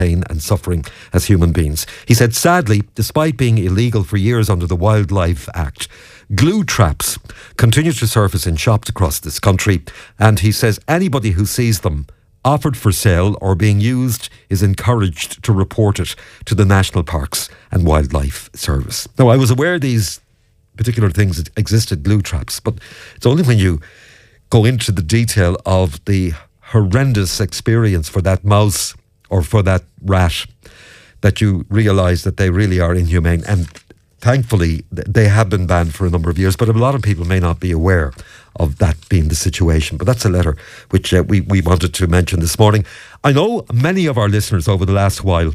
pain and suffering as human beings. He said, sadly, despite being illegal for years under the Wildlife Act, glue traps continue to surface in shops across this country, and he says anybody who sees them offered for sale or being used is encouraged to report it to the National Parks and Wildlife Service. Now, I was aware these particular things existed, glue traps, but it's only when you go into the detail of the horrendous experience for that mouse or for that rat that you realise that they really are inhumane. And thankfully, they have been banned for a number of years, but a lot of people may not be aware of that being the situation. But that's a letter which we wanted to mention this morning. I know many of our listeners over the last while,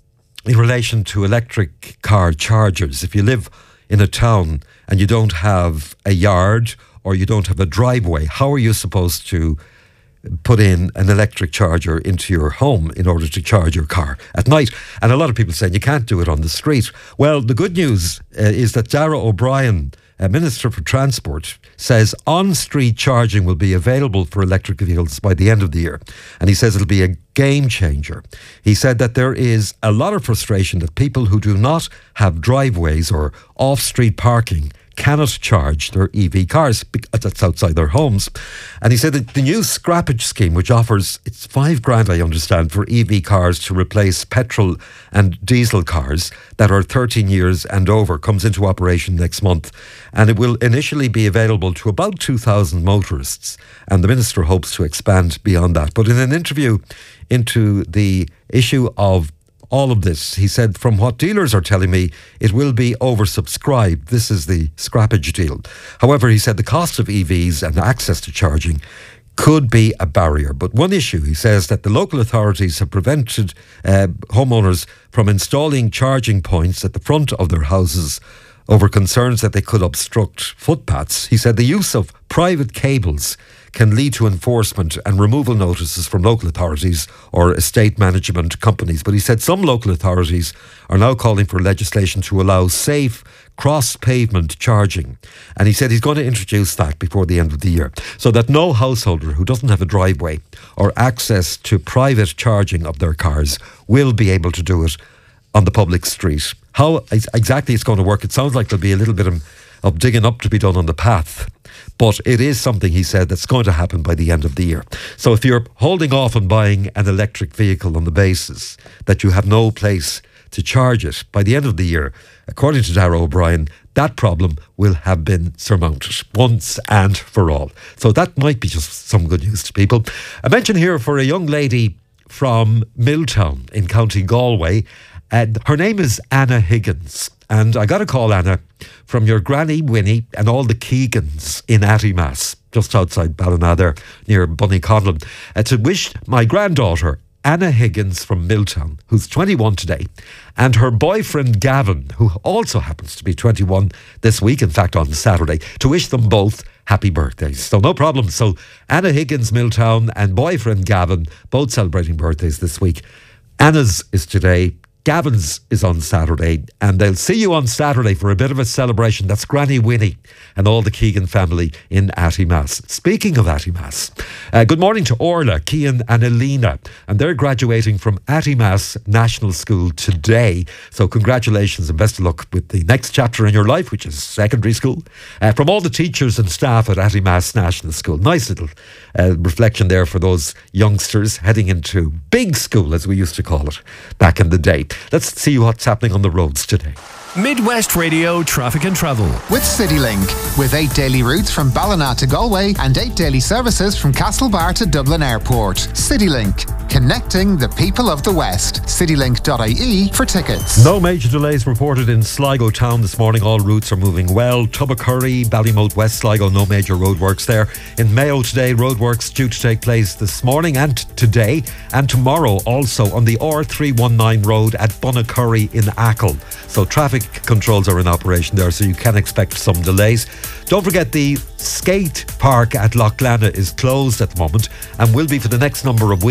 in relation to electric car chargers, if you live in a town and you don't have a yard or you don't have a driveway, how are you supposed to put in an electric charger into your home in order to charge your car at night? And a lot of people saying you can't do it on the street. Well, the good news is that Darragh O'Brien, Minister for Transport, says on-street charging will be available for electric vehicles by the end of the year. And he says it'll be a game changer. He said that there is a lot of frustration that people who do not have driveways or off-street parking cannot charge their EV cars because that's outside their homes. And he said that the new scrappage scheme, which offers, it's $5,000, I understand, for EV cars to replace petrol and diesel cars that are 13 years and over, comes into operation next month. And it will initially be available to about 2,000 motorists. And the Minister hopes to expand beyond that. But in an interview into the issue of all of this, he said, from what dealers are telling me, it will be oversubscribed. This is the scrappage deal. However, he said the cost of EVs and access to charging could be a barrier. But one issue, he says, that the local authorities have prevented homeowners from installing charging points at the front of their houses over concerns that they could obstruct footpaths. He said the use of private cables can lead to enforcement and removal notices from local authorities or estate management companies. But he said some local authorities are now calling for legislation to allow safe cross-pavement charging. And he said he's going to introduce that before the end of the year, so that no householder who doesn't have a driveway or access to private charging of their cars will be able to do it on the public street. How exactly it's going to work, it sounds like there'll be a little bit of digging up to be done on the path. But it is something, he said, that's going to happen by the end of the year. So if you're holding off on buying an electric vehicle on the basis that you have no place to charge it, by the end of the year, according to Darragh O'Brien, that problem will have been surmounted once and for all. So that might be just some good news to people. I mention here for a young lady from Milltown in County Galway. Her name is Anna Higgins. And I got a call, Anna, from your granny Winnie and all the Keegans in Attymass, just outside Ballina there, near Bunnyconlon, to wish my granddaughter, Anna Higgins from Milltown, who's 21 today, and her boyfriend Gavin, who also happens to be 21 this week, in fact on Saturday, to wish them both happy birthdays. So no problem. So Anna Higgins, Milltown, and boyfriend Gavin, both celebrating birthdays this week. Anna's is today, Gavin's is on Saturday, and they'll see you on Saturday for a bit of a celebration. That's Granny Winnie and all the Keegan family in Attymass. Speaking of Attymass, good morning to Orla, Cian and Elena, and they're graduating from Attymass National School today. So congratulations and best of luck with the next chapter in your life, which is secondary school. From all the teachers and staff at Attymass National School. Nice little reflection there for those youngsters heading into big school, as we used to call it back in the day. Let's see what's happening on the roads today. Midwest Radio Traffic and Travel with CityLink, with 8 daily routes from Ballina to Galway and 8 daily services from Castlebar to Dublin Airport. CityLink, connecting the people of the West. CityLink.ie for tickets. No major delays reported in Sligo town this morning. All routes are moving well. Tubbacurry, Ballymote, West Sligo, no major roadworks there. In Mayo today, roadworks due to take place this morning and today and tomorrow, also on the R319 road at Bunnycurry in Achill. So traffic controls are in operation there, so you can expect some delays. Don't forget the skate park at Loughlana is closed at the moment and will be for the next number of weeks because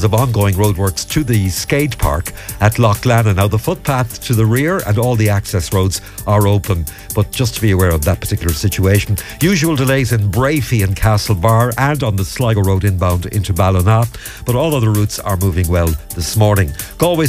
because of ongoing roadworks to the skate park at Loughlana. Now, the footpath to the rear and all the access roads are open, but just to be aware of that particular situation. Usual delays in Brafey and Castlebar and on the Sligo Road inbound into Ballina, but all other routes are moving well this morning. Galway